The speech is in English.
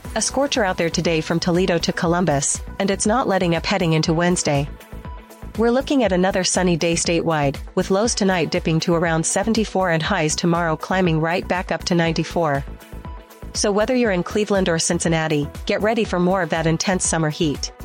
A scorcher out there today from Toledo to Columbus, and it's not letting up heading into Wednesday. We're looking at another sunny day statewide, with lows tonight dipping to around 74 and highs tomorrow climbing right back up to 94. So whether you're in Cleveland or Cincinnati, get ready for more of that intense summer heat.